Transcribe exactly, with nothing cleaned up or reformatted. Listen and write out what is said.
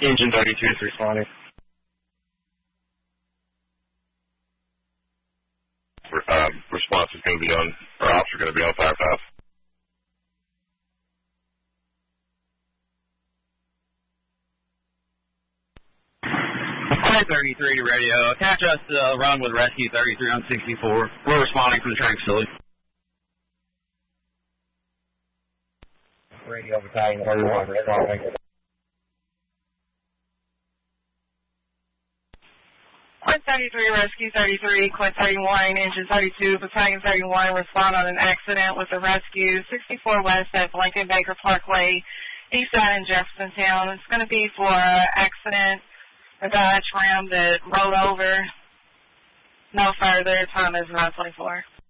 Engine thirty-two is responding. Uh, response is going to be on, or ops are going to be on five five. Flight thirty-three to radio. Attach us to uh, run with Rescue thirty-three on sixty-four. We're responding from the train facility. Radio battalion thirty-one responding. Quint thirty-three, Rescue thirty-three, Quint thirty-one, Engine thirty-two, Battalion thirty-one, respond on an accident with the Rescue sixty-four West at Lincoln Baker Parkway, east side in Jeffersontown. It's going to be for an accident, a Dodge Ram that rolled over. No further. Time is nine twenty-four.